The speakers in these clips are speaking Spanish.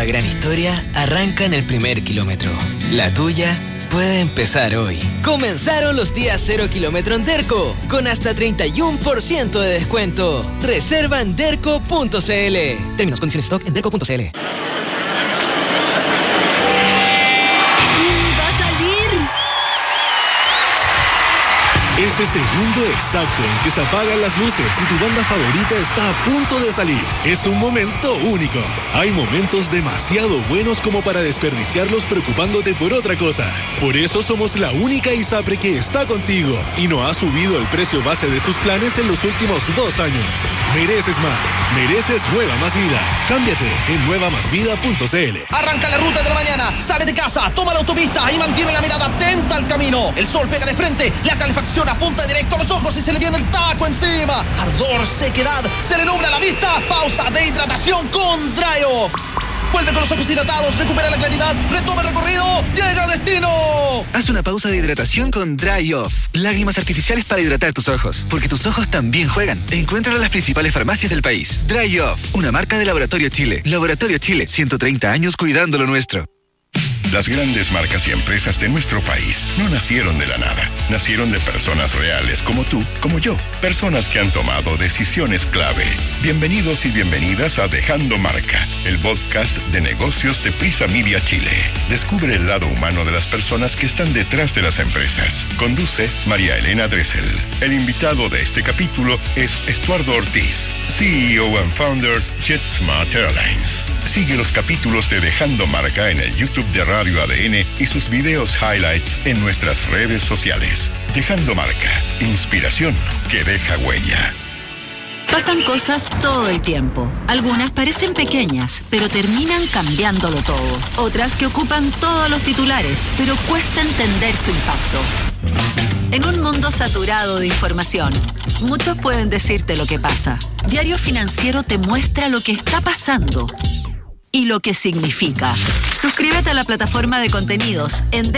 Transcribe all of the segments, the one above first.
nueva gran historia arranca en el primer kilómetro. La tuya puede empezar hoy. Comenzaron los días 0 kilómetro en Derco, con hasta 31% de descuento. Reserva en derco.cl. Términos, condiciones, stock en derco.cl. Ese segundo exacto en que se apagan las luces y tu banda favorita está a punto de salir. Es un momento único. Hay momentos demasiado buenos como para desperdiciarlos preocupándote por otra cosa. Por eso somos la única ISAPRE que está contigo y no ha subido el precio base de sus planes en los últimos 2 años. Mereces más. Mereces Nueva Más Vida. Cámbiate en nuevamasvida.cl. Arranca la ruta de la mañana. Sale de casa, toma la autopista y mantiene la mirada atenta al camino. El sol pega de frente, la calefacción apunta directo a los ojos y se le viene el taco encima. Ardor, sequedad, se le nubla la vista. Pausa de hidratación con Dry Off. Vuelve con los ojos hidratados, recupera la claridad, retoma el recorrido, llega a destino. Haz una pausa de hidratación con Dry Off. Lágrimas artificiales para hidratar tus ojos, porque tus ojos también juegan. Encuéntralo en las principales farmacias del país. Dry Off, una marca de Laboratorio Chile. Laboratorio Chile, 130 años cuidando lo nuestro. Las grandes marcas y empresas de nuestro país no nacieron de la nada. Nacieron de personas reales como tú, como yo. Personas que han tomado decisiones clave. Bienvenidos y bienvenidas a Dejando Marca, el podcast de negocios de Prisa Media Chile. Descubre el lado humano de las personas que están detrás de las empresas. Conduce María Elena Dressel. El invitado de este capítulo es Estuardo Ortiz, CEO and founder JetSmart Airlines. Sigue los capítulos de Dejando Marca en el YouTube de Radio ADN y sus videos highlights en nuestras redes sociales. Dejando Marca, inspiración que deja huella. Pasan cosas todo el tiempo. Algunas parecen pequeñas, pero terminan cambiándolo todo. Otras que ocupan todos los titulares, pero cuesta entender su impacto. En un mundo saturado de información, muchos pueden decirte lo que pasa. Diario Financiero te muestra lo que está pasando y lo que significa. Suscríbete a la plataforma de contenidos en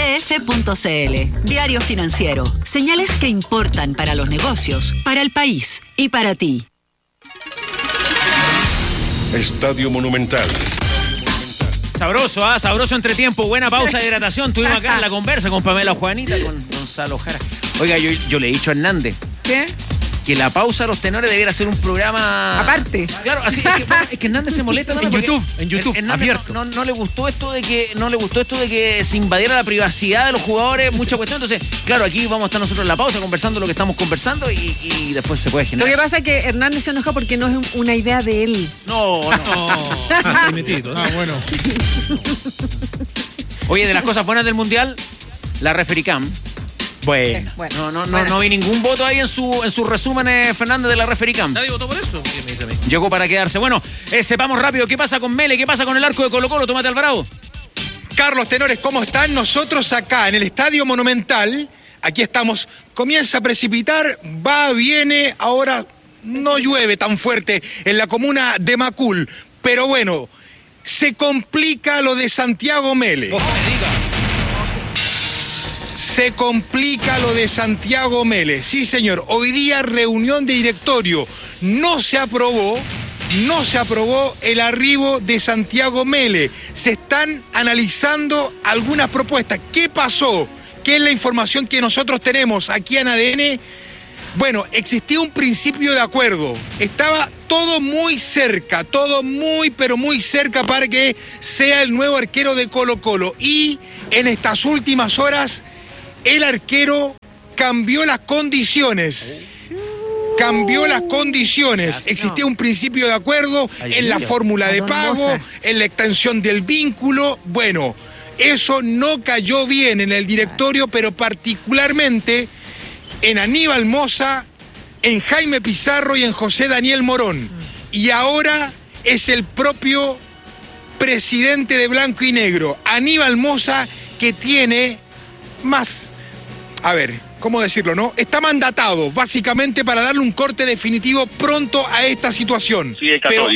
df.cl. Diario Financiero. Señales que importan para los negocios, para el país y para ti. Estadio Monumental. Sabroso, sabroso entretiempo. Buena pausa de hidratación. Tuvimos acá la conversa con Pamela Juanita, con Gonzalo Jara. Oiga, yo le he dicho a Hernández. ¿Qué? Que la pausa a los tenores debiera ser un programa aparte. Claro, así es que Hernández se molesta, ¿no? En YouTube, abierto. No le gustó esto de que se invadiera la privacidad de los jugadores, mucha cuestión. Entonces, claro, aquí vamos a estar nosotros en la pausa conversando lo que estamos conversando y después se puede generar. Lo que pasa es que Hernández se enoja porque no es una idea de él. No. Bueno. Oye, de las cosas buenas del Mundial, la Refericam. Bueno. No vi ningún voto ahí en sus resúmenes, Fernández, de la Refericam. ¿Nadie votó por eso? ¿Qué me dice a mí? Llegó para quedarse. Bueno, sepamos rápido qué pasa con Mele, qué pasa con el arco de Colo-Colo. Tomate Alvarado. Carlos, tenores, ¿cómo están? Nosotros acá en el Estadio Monumental, aquí estamos, comienza a precipitar, viene, ahora no llueve tan fuerte en la comuna de Macul, pero bueno, se complica lo de Santiago Mele. Se complica lo de Santiago Mele. Sí, señor. Hoy día reunión de directorio. No se aprobó el arribo de Santiago Mele. Se están analizando algunas propuestas. ¿Qué pasó? ¿Qué es la información que nosotros tenemos aquí en ADN? Bueno, existía un principio de acuerdo. Estaba todo muy cerca, pero muy cerca para que sea el nuevo arquero de Colo-Colo. Y en estas últimas horas el arquero cambió las condiciones. Existía un principio de acuerdo en la fórmula de pago, en la extensión del vínculo. Bueno, eso no cayó bien en el directorio, pero particularmente en Aníbal Mosa, en Jaime Pizarro y en José Daniel Morón. Y ahora es el propio presidente de Blanco y Negro, Aníbal Mosa, que tiene más... A ver, ¿cómo decirlo, no? Está mandatado, básicamente, para darle un corte definitivo pronto a esta situación. Sí, pero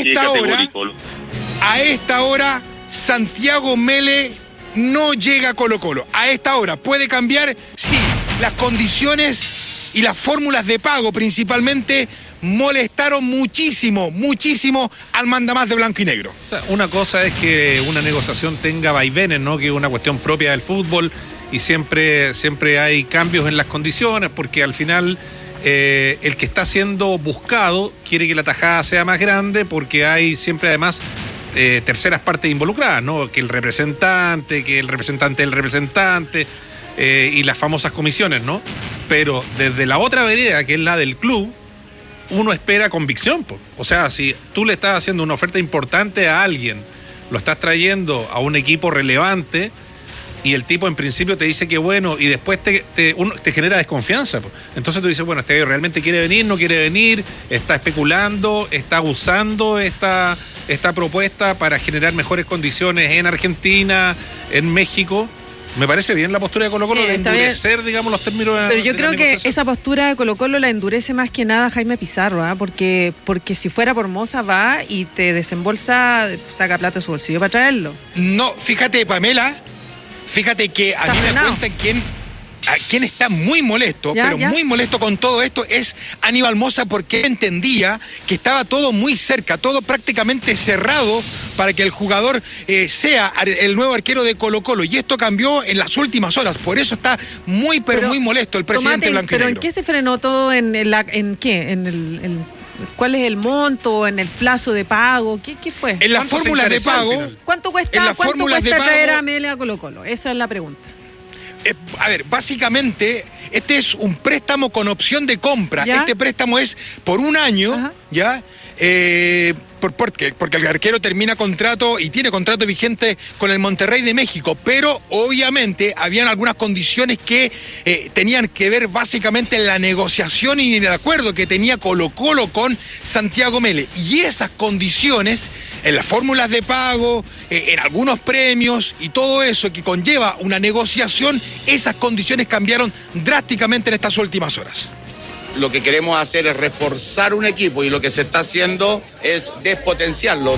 a esta hora, Santiago Mele no llega a Colo-Colo. A esta hora, ¿puede cambiar? Sí, las condiciones y las fórmulas de pago, principalmente, molestaron muchísimo al mandamás de blanco y negro. O sea, una cosa es que una negociación tenga vaivenes, ¿no? Que es una cuestión propia del fútbol y siempre hay cambios en las condiciones, porque al final el que está siendo buscado quiere que la tajada sea más grande, porque hay siempre además terceras partes involucradas, ¿no? Que el representante del representante y las famosas comisiones, ¿no? Pero desde la otra vereda, que es la del club, uno espera convicción, po. O sea, si tú le estás haciendo una oferta importante a alguien, lo estás trayendo a un equipo relevante y el tipo en principio te dice que bueno, y después te genera desconfianza, po. Entonces tú dices, bueno, este realmente quiere venir, no quiere venir, está especulando, está usando esta propuesta para generar mejores condiciones en Argentina, en México. Me parece bien la postura de Colo-Colo de endurecer, digamos, los términos de Pero yo creo que negociación. esa postura de Colo-Colo la endurece más que nada Jaime Pizarro, ¿eh? Porque si fuera por Moza va y te desembolsa, saca plata de su bolsillo para traerlo. No, fíjate, Pamela, fíjate que a mí me cuentan quién está muy molesto, muy molesto con todo esto es Aníbal Moza, porque entendía que estaba todo muy cerca, todo prácticamente cerrado para que el jugador sea el nuevo arquero de Colo-Colo, y esto cambió en las últimas horas, por eso está muy molesto el presidente blanco y ¿Pero negro. en qué se frenó todo? ¿En qué? ¿Cuál es el monto? ¿En el plazo de pago? ¿Qué fue? En las fórmulas de pago. ¿Cuánto cuesta traer a Mele a Colo-Colo? Esa es la pregunta. A ver, básicamente, este es un préstamo con opción de compra. ¿Ya? Este préstamo es por un año, Ajá. ¿ya? Porque el arquero termina contrato y tiene contrato vigente con el Monterrey de México, pero obviamente habían algunas condiciones que tenían que ver básicamente en la negociación y en el acuerdo que tenía Colo-Colo con Santiago Mele. Y esas condiciones, en las fórmulas de pago, en algunos premios y todo eso que conlleva una negociación, esas condiciones cambiaron drásticamente en estas últimas horas. Lo que queremos hacer es reforzar un equipo y lo que se está haciendo es despotenciarlo.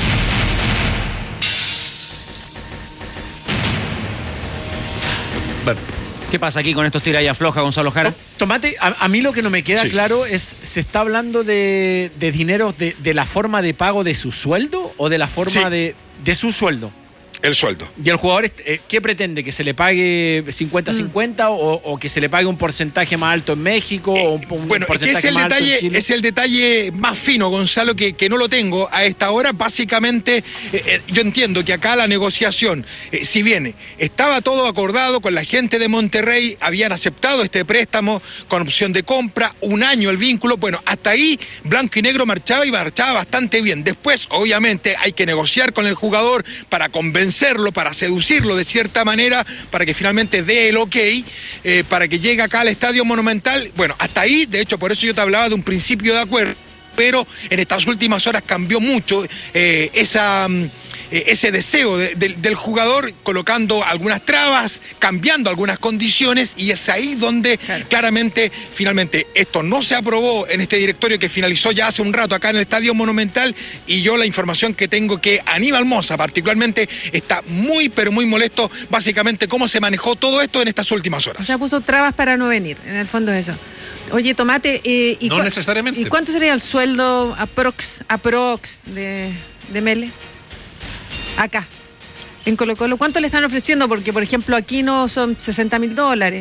Bueno, ¿qué pasa aquí con estos tira y afloja, Gonzalo Jara? Tomate, a mí lo que no me queda claro es, ¿se está hablando de dinero de la forma de pago de su sueldo o de la forma de su sueldo? El sueldo. ¿Y el jugador qué pretende? ¿Que se le pague 50-50 o que se le pague un porcentaje más alto en México o un porcentaje más alto en Chile? Es el detalle más fino, Gonzalo, que no lo tengo a esta hora. Básicamente, yo entiendo que acá la negociación, si bien estaba todo acordado con la gente de Monterrey, habían aceptado este préstamo con opción de compra, un año el vínculo, bueno, hasta ahí blanco y negro marchaba bastante bien. Después, obviamente, hay que negociar con el jugador para convencerlo, para seducirlo de cierta manera, para que finalmente dé el ok, para que llegue acá al Estadio Monumental. Bueno, hasta ahí, de hecho, por eso yo te hablaba de un principio de acuerdo, pero en estas últimas horas cambió mucho ese deseo del jugador, colocando algunas trabas, cambiando algunas condiciones, y es ahí donde claramente, finalmente, esto no se aprobó en este directorio que finalizó ya hace un rato acá en el Estadio Monumental, y yo la información que tengo que Aníbal Moza particularmente está muy molesto, básicamente cómo se manejó todo esto en estas últimas horas. O sea, puso trabas para no venir, en el fondo es eso. Oye, Tomate, no necesariamente. ¿Y cuánto sería el sueldo aprox de Mele? Acá, en Colo-Colo, ¿cuánto le están ofreciendo? Porque, por ejemplo, aquí no son $60,000.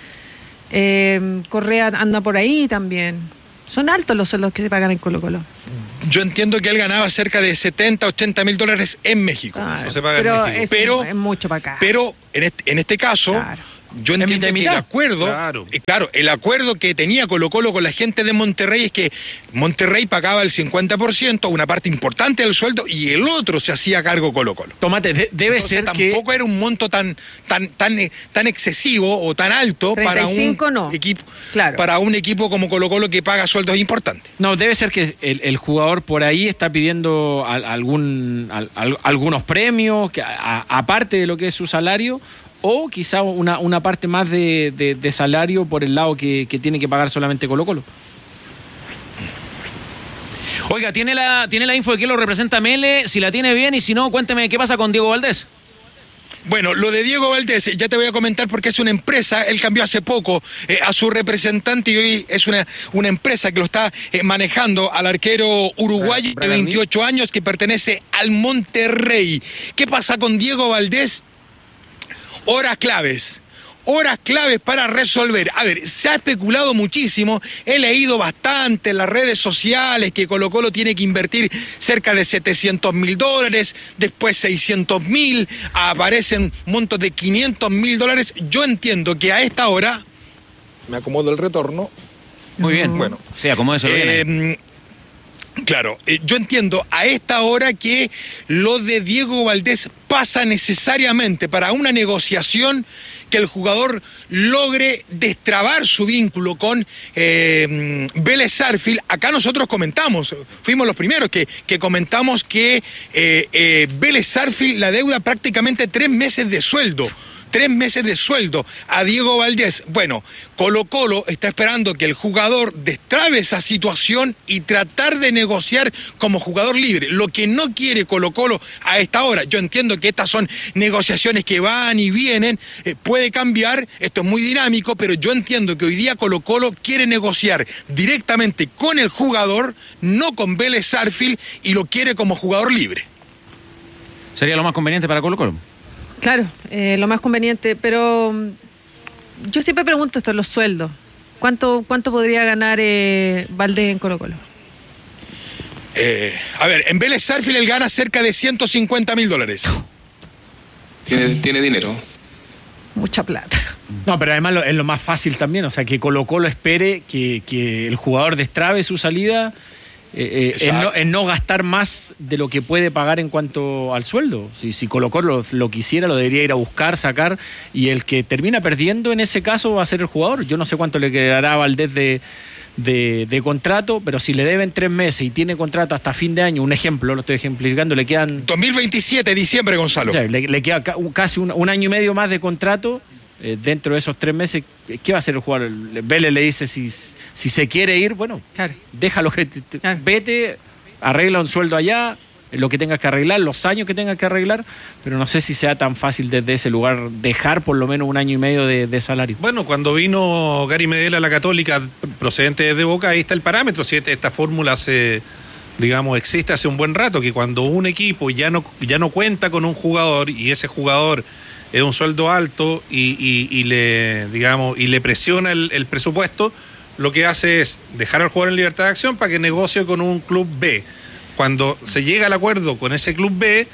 Correa anda por ahí también. Son altos los sueldos que se pagan en Colo-Colo. Yo entiendo que él ganaba cerca de $70,000-$80,000 en México. Claro, eso se paga en México. Pero es mucho para acá. Pero en este caso... Claro. Yo entiendo que el acuerdo, el acuerdo que tenía Colo-Colo con la gente de Monterrey es que Monterrey pagaba el 50%, una parte importante del sueldo, y el otro se hacía cargo Colo-Colo. Tomate, debe Entonces, ser que... tampoco era un monto tan excesivo o tan alto para un equipo como Colo-Colo que paga sueldos importantes. No, debe ser que el jugador por ahí está pidiendo algunos premios, aparte de lo que es su salario, o quizá una parte más de salario por el lado que tiene que pagar solamente Colo-Colo. Oiga, ¿tiene la info de quién lo representa Mele? Si la tiene bien, y si no, cuénteme qué pasa con Diego Valdés. Bueno, lo de Diego Valdés, ya te voy a comentar porque es una empresa, él cambió hace poco a su representante y hoy es una empresa que lo está manejando al arquero uruguayo de 28 años que pertenece al Monterrey. ¿Qué pasa con Diego Valdés? Horas claves para resolver. A ver, se ha especulado muchísimo, he leído bastante en las redes sociales que Colo-Colo tiene que invertir cerca de $700.000, después $600.000, aparecen montos de $500.000. Yo entiendo que a esta hora, me acomodo el retorno. Muy bien. Bueno. Sí, acomódese bien. Claro, yo entiendo a esta hora que lo de Diego Valdés pasa necesariamente para una negociación que el jugador logre destrabar su vínculo con Vélez Sarsfield. Acá nosotros comentamos, fuimos los primeros que comentamos que Vélez Sarsfield la deuda prácticamente 3 meses de sueldo. 3 meses de sueldo a Diego Valdés. Bueno, Colo-Colo está esperando que el jugador destrabe esa situación y tratar de negociar como jugador libre. Lo que no quiere Colo-Colo a esta hora, yo entiendo que estas son negociaciones que van y vienen, puede cambiar, esto es muy dinámico, pero yo entiendo que hoy día Colo-Colo quiere negociar directamente con el jugador, no con Vélez Sarsfield, y lo quiere como jugador libre. ¿Sería lo más conveniente para Colo-Colo? Claro, lo más conveniente, pero yo siempre pregunto esto, los sueldos. ¿Cuánto podría ganar Valdés en Colo-Colo? A ver, en Vélez Sarsfield él gana cerca de $150.000. Tiene dinero. Mucha plata. No, pero además es lo más fácil también, o sea, que Colo-Colo espere que el jugador destrabe su salida. En no gastar más de lo que puede pagar en cuanto al sueldo. Si Colo-Colo lo quisiera, lo debería ir a buscar, sacar, y el que termina perdiendo en ese caso va a ser el jugador. Yo no sé cuánto le quedará a Valdés de contrato, pero si le deben 3 meses y tiene contrato hasta fin de año, un ejemplo, lo estoy ejemplificando, le quedan 2027, diciembre, Gonzalo. Le queda casi un año y medio más de contrato. Dentro de esos 3 meses, ¿qué va a hacer el jugador? Vélez le dice si se quiere ir, bueno, claro, déjalo que vete, arregla un sueldo allá, lo que tengas que arreglar, los años que tengas que arreglar, pero no sé si sea tan fácil desde ese lugar dejar por lo menos 1 año y medio de salario. Bueno, cuando vino Gary Medel a la Católica, procedente de Boca, ahí está el parámetro. Si esta fórmula existe hace un buen rato, que cuando un equipo ya no cuenta con un jugador y ese jugador es un sueldo alto y le presiona el presupuesto, lo que hace es dejar al jugador en libertad de acción para que negocie con un club B. Cuando se llega al acuerdo con ese club B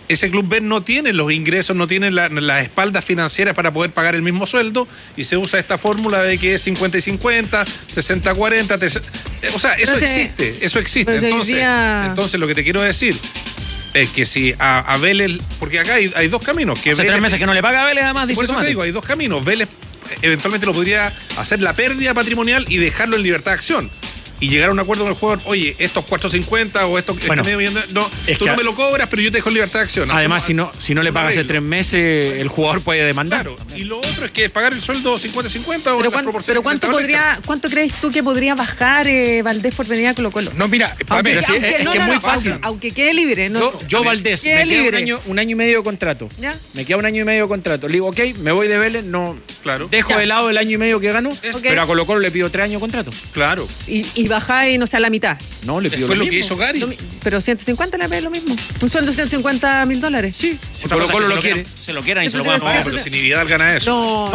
no tiene los ingresos, no tiene las espaldas financieras para poder pagar el mismo sueldo, y se usa esta fórmula de que es 50 y 50, 60 40, o sea, eso existe. Entonces lo que te quiero decir es que si a Vélez, porque acá hay 2 caminos. Que hace Vélez, 3 meses que no le paga a Vélez, además. Por eso te digo, hay 2 caminos. Vélez eventualmente lo podría hacer la pérdida patrimonial y dejarlo en libertad de acción. Y llegar a un acuerdo con el jugador, oye, estos 450 o estos medio millón, no me lo cobras, pero yo te dejo en libertad de acción. Además, si no le pagas hace 3 meses, el jugador puede demandar. Claro, y lo otro es que pagar el sueldo 50-50 o pero las proporciones. Pero ¿cuánto crees tú que podría bajar Valdés por venir a Colo-Colo? No, mira, aunque es muy fácil. Aunque quede libre, ¿no? Yo Valdés, me queda un año y medio de contrato. ¿Ya? Me queda 1 año y medio de contrato. Le digo, ok, me voy de Vélez, no, claro, dejo de lado el año y medio que gano, pero a Colo-Colo le pido 3 años de contrato. Claro. Y bajáis, no sé, a la mitad. No, le pido fue lo que hizo Gary. Pero 150 le es lo mismo. Un sueldo de $150.000. Sí. Si Colo-Colo lo quiere. Se lo quieran y se lo van a pagar. Pero si ni Vidal gana eso.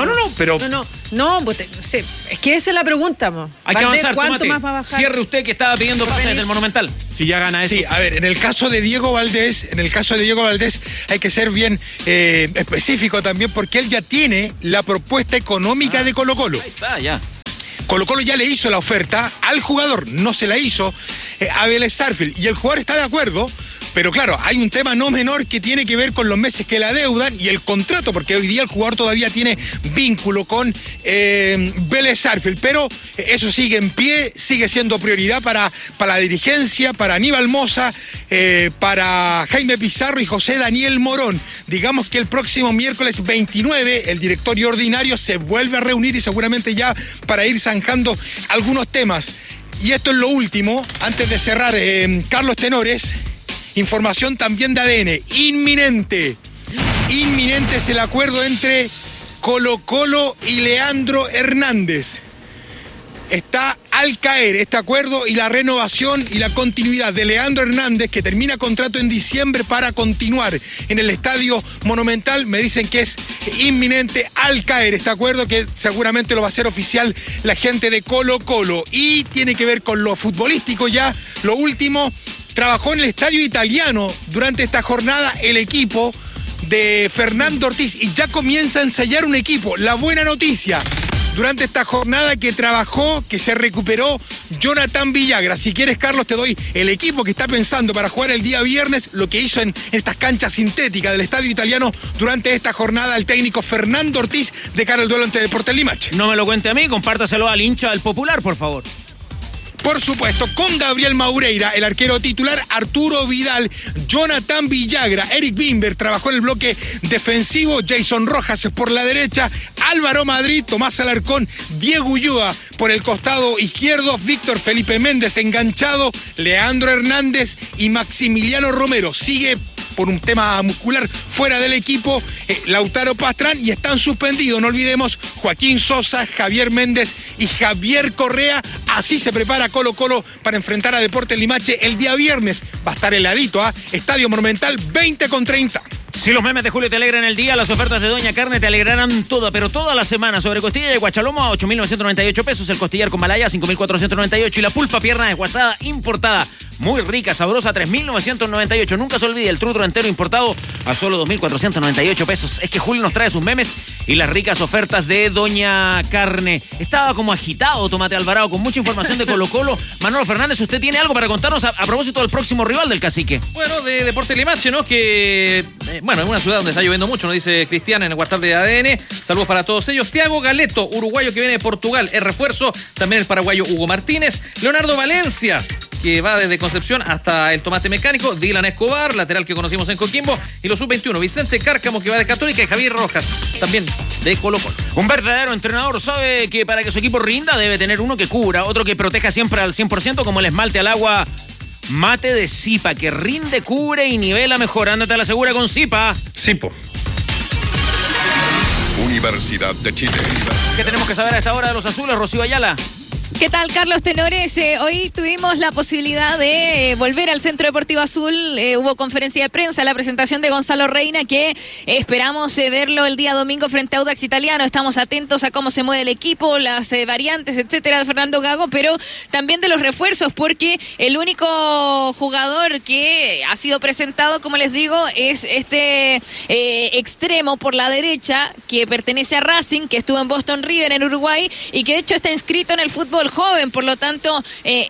No, pues es que esa es la pregunta, mo. Hay que avanzar, ¿cuánto más va a bajar? Cierre usted que estaba pidiendo pases del Monumental. Si ya gana eso. Sí, a ver, en el caso de Diego Valdés hay que ser bien específico también, porque él ya tiene la propuesta económica de Colo-Colo. Ahí está, ya. Colo-Colo ya le hizo la oferta al jugador, no se la hizo a Vélez Sarsfield, y el jugador está de acuerdo, pero claro, hay un tema no menor que tiene que ver con los meses que le adeudan y el contrato, porque hoy día el jugador todavía tiene vínculo con Vélez Sarsfield, pero eso sigue en pie, sigue siendo prioridad para la dirigencia, para Aníbal Mosa, para Jaime Pizarro y José Daniel Morón. Digamos que el próximo miércoles 29 el directorio ordinario se vuelve a reunir y seguramente ya para ir zanjando algunos temas. Y esto es lo último, antes de cerrar, Carlos Tenores, información también de ADN, inminente. Inminente es el acuerdo entre Colo-Colo y Leandro Hernández. Está al caer este acuerdo y la renovación y la continuidad de Leandro Hernández, que termina contrato en diciembre para continuar en el Estadio Monumental. Me dicen que es inminente al caer este acuerdo, que seguramente lo va a hacer oficial la gente de Colo-Colo. Y tiene que ver con lo futbolístico ya. Lo último, trabajó en el Estadio Italiano durante esta jornada el equipo de Fernando Ortiz y ya comienza a ensayar un equipo. La buena noticia, durante esta jornada que trabajó, que se recuperó Jonathan Villagra. Si quieres, Carlos, te doy el equipo que está pensando para jugar el día viernes, lo que hizo en estas canchas sintéticas del Estadio Italiano durante esta jornada el técnico Fernando Ortiz de cara al duelo ante Deportes Limache. No me lo cuente a mí, compártaselo al hincha del Popular, por favor. Por supuesto, con Gabriel Maureira, el arquero titular, Arturo Vidal, Jonathan Villagra, Eric Bimber trabajó en el bloque defensivo, Jason Rojas por la derecha, Álvaro Madrid, Tomás Alarcón, Diego Ulloa por el costado izquierdo, Víctor Felipe Méndez enganchado, Leandro Hernández y Maximiliano Romero. Sigue por un tema muscular fuera del equipo Lautaro Pastrán, y están suspendidos, no olvidemos, Joaquín Sosa, Javier Méndez y Javier Correa. Así se prepara Colo-Colo para enfrentar a Deportes Limache el día viernes. Va a estar heladito, Estadio Monumental, 20:30. Si los memes de Julio te alegran el día, las ofertas de Doña Carne te alegrarán toda, pero toda la semana. Sobre costilla de guachalomo a 8.998 pesos, el costillar con malaya a 5.498 y la pulpa pierna desguazada importada, muy rica, sabrosa, 3.998. Nunca se olvide, el trutro entero importado a solo 2.498 pesos. Es que Julio nos trae sus memes y las ricas ofertas de Doña Carne. Estaba como agitado Tomate Alvarado con mucha información de Colo-Colo. Manolo Fernández, ¿usted tiene algo para contarnos a propósito del próximo rival del Cacique? Bueno, de Deportes Limache, ¿no? Que... bueno, en una ciudad donde está lloviendo mucho, nos dice Cristian en el WhatsApp de ADN. Saludos para todos ellos. Thiago Galeto, uruguayo que viene de Portugal, es refuerzo. También el paraguayo Hugo Martínez. Leonardo Valencia, que va desde Concepción hasta el Tomate Mecánico. Dylan Escobar, lateral que conocimos en Coquimbo. Y los sub-21, Vicente Cárcamo, que va de Católica. Y Javier Rojas, también de Colo-Colo. Un verdadero entrenador sabe que para que su equipo rinda debe tener uno que cubra, otro que proteja siempre al 100%, como el esmalte al agua Mate de Zipa, que rinde, cubre y nivela mejor. Ándate a la segura con Zipa. Zipo. Universidad de Chile. ¿Qué tenemos que saber a esta hora de los azules, Rocío Ayala? ¿Qué tal, Carlos Tenores? Hoy tuvimos la posibilidad de volver al Centro Deportivo Azul. Hubo conferencia de prensa, la presentación de Gonzalo Reina, que esperamos verlo el día domingo frente a Audax Italiano. Estamos atentos a cómo se mueve el equipo, las variantes, etcétera, de Fernando Gago, pero también de los refuerzos, porque el único jugador que ha sido presentado, como les digo, es este extremo por la derecha, que pertenece a Racing, que estuvo en Boston River en Uruguay y que de hecho está inscrito en el fútbol joven, por lo tanto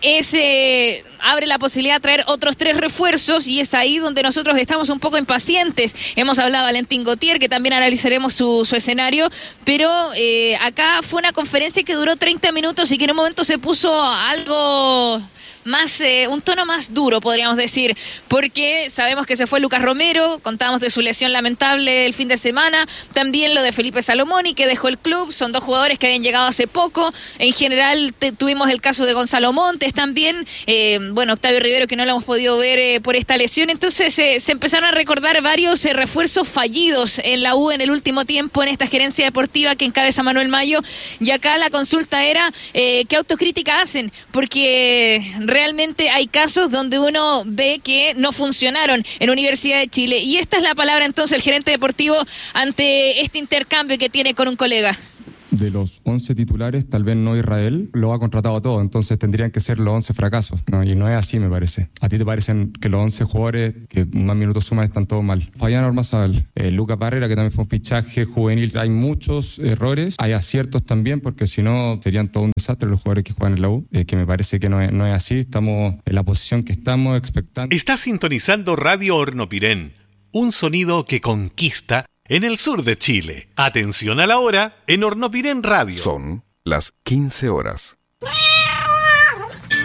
ese abre la posibilidad de traer otros 3 refuerzos, y es ahí donde nosotros estamos un poco impacientes. Hemos hablado de Valentín Gautier, que también analizaremos su escenario, pero acá fue una conferencia que duró 30 minutos y que en un momento se puso algo más, un tono más duro, podríamos decir, porque sabemos que se fue Lucas Romero, contábamos de su lesión lamentable el fin de semana, también lo de Felipe Salomoni, que dejó el club. Son 2 jugadores que habían llegado hace poco. En general tuvimos el caso de Gonzalo Montes también, Octavio Rivero, que no lo hemos podido ver por esta lesión. Entonces se empezaron a recordar varios refuerzos fallidos en la U en el último tiempo, en esta gerencia deportiva que encabeza Manuel Mayo, y acá la consulta era ¿qué autocrítica hacen? Porque realmente hay casos donde uno ve que no funcionaron en Universidad de Chile, y esta es la palabra entonces el gerente deportivo ante este intercambio que tiene con un colega. De los 11 titulares, tal vez no Israel lo ha contratado todo, entonces tendrían que ser los 11 fracasos, ¿no? Y no es así, me parece. ¿A ti te parecen que los 11 jugadores que más minutos suman están todos mal? Fabián Ormazábal, Lucas Barrera, que también fue un fichaje juvenil. Hay muchos errores, hay aciertos también, porque si no serían todo un desastre los jugadores que juegan en la U, que me parece que no es así. Estamos en la posición que estamos, expectando. Estás sintonizando Radio Hornopirén, un sonido que conquista en el sur de Chile. Atención a la hora en Hornopirén Radio. Son las 15 horas.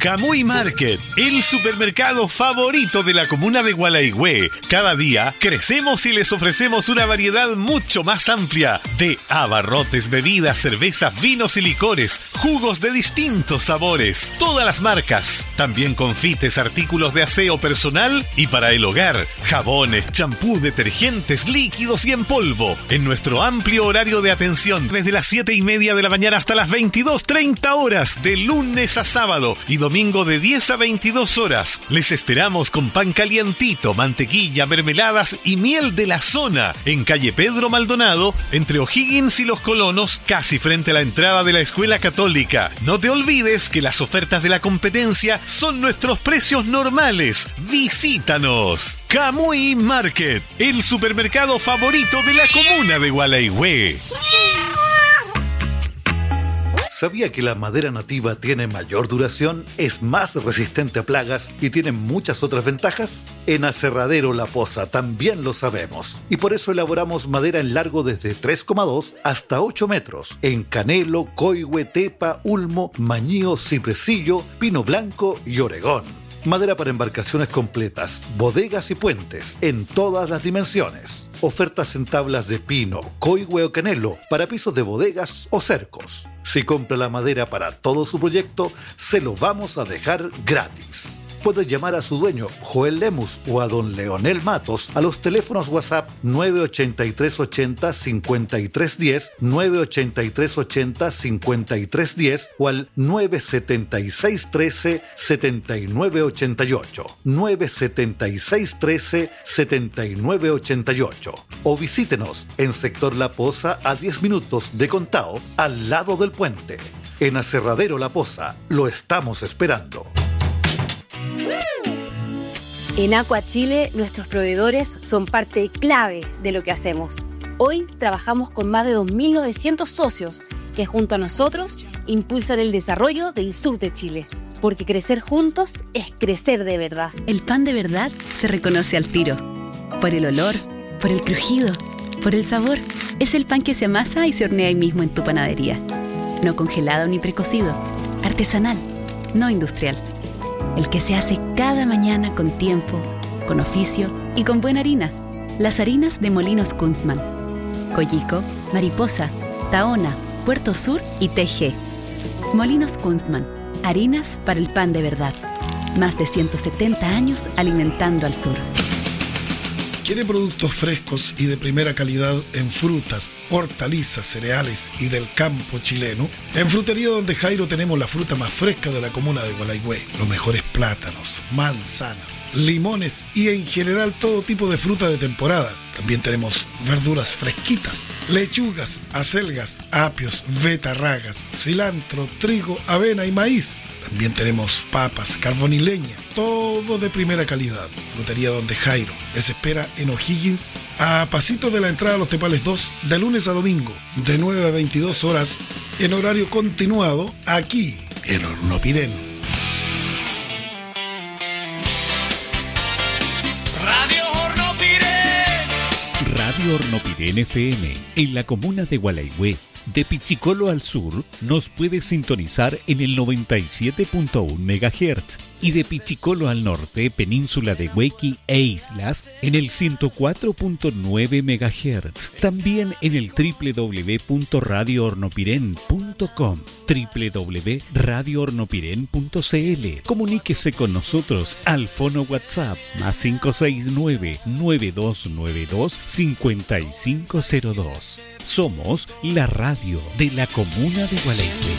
Camuy Market, el supermercado favorito de la comuna de Gualaigüe. Cada día crecemos y les ofrecemos una variedad mucho más amplia de abarrotes, bebidas, cervezas, vinos y licores, jugos de distintos sabores, todas las marcas. También confites, artículos de aseo personal y para el hogar, jabones, champú, detergentes, líquidos y en polvo. En nuestro amplio horario de atención, desde las 7:30 de la mañana hasta las 22:30 horas, de lunes a sábado y domingo de 10 a 22 horas. Les esperamos con pan calientito, mantequilla, mermeladas y miel de la zona, en calle Pedro Maldonado, entre O'Higgins y Los Colonos, casi frente a la entrada de la Escuela Católica. No te olvides que las ofertas de la competencia son nuestros precios normales. ¡Visítanos! Camuy Market, el supermercado favorito de la comuna de Gualaigüe. ¿Sabía que la madera nativa tiene mayor duración, es más resistente a plagas y tiene muchas otras ventajas? En Aserradero La Poza también lo sabemos. Y por eso elaboramos madera en largo desde 3,2 hasta 8 metros. En canelo, coigüe, tepa, ulmo, mañío, cipresillo, pino blanco y oregón. Madera para embarcaciones completas, bodegas y puentes, en todas las dimensiones. Ofertas en tablas de pino, coigüe o canelo, para pisos de bodegas o cercos. Si compra la madera para todo su proyecto, se lo vamos a dejar gratis. Puede llamar a su dueño, Joel Lemus, o a don Leonel Matos a los teléfonos WhatsApp 98380-5310, 98380-5310 o al 97613-7988, 97613-7988. O visítenos en Sector La Poza a 10 minutos de Contao, al lado del puente. En Aserradero La Poza, lo estamos esperando. En Aqua Chile, nuestros proveedores son parte clave de lo que hacemos. Hoy trabajamos con más de 2.900 socios que junto a nosotros impulsan el desarrollo del sur de Chile. Porque crecer juntos es crecer de verdad. El pan de verdad se reconoce al tiro. Por el olor, por el crujido, por el sabor. Es el pan que se amasa y se hornea ahí mismo en tu panadería. No congelado ni precocido. Artesanal, no industrial. El que se hace cada mañana con tiempo, con oficio y con buena harina. Las harinas de Molinos Kunstmann. Coyico, Mariposa, Tahona, Puerto Sur y TG. Molinos Kunstmann. Harinas para el pan de verdad. Más de 170 años alimentando al sur. ¿Quiere productos frescos y de primera calidad en frutas, hortalizas, cereales y del campo chileno? En Frutería Donde Jairo tenemos la fruta más fresca de la comuna de Gualaigüe. Los mejores plátanos, manzanas, limones y en general todo tipo de fruta de temporada. También tenemos verduras fresquitas, lechugas, acelgas, apios, betarragas, cilantro, trigo, avena y maíz. También tenemos papas, carbón y leña, todo de primera calidad. Frutería Donde Jairo les espera en O'Higgins, a pasito de la entrada a Los Tepales 2, de lunes a domingo, de 9 a 22 horas, en horario continuado, aquí en Hornopirén. Radio Hornopirén. Radio Hornopirén FM, en la comuna de Gualaigüe. De Pichicolo al sur, nos puede sintonizar en el 97.1 MHz y de Pichicolo al norte, península de Huequi e islas, en el 104.9 MHz. También en el www.radiohornopiren.com, www.radiohornopiren.cl. Comuníquese con nosotros al fono WhatsApp más 569-9292-5502. Somos la radio de la comuna de Gualaigüe.